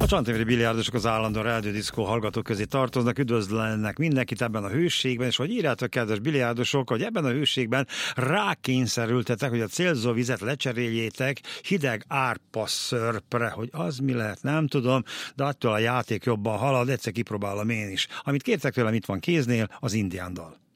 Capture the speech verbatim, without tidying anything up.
A Csantéveri biliárdosok az állandó rádiódiszkó hallgatók közé tartoznak, üdvözlennek mindenkit ebben a hőségben, és hogy írjátok, kedves biliárdosok, hogy ebben a hőségben rákényszerültetek, hogy a célzó vizet lecseréljétek hideg árpa szörpre, hogy az mi lehet, nem tudom, de attól a játék jobban halad, egyszer kipróbálom én is. Amit kértek tőlem, itt van kéznél, az indián dal.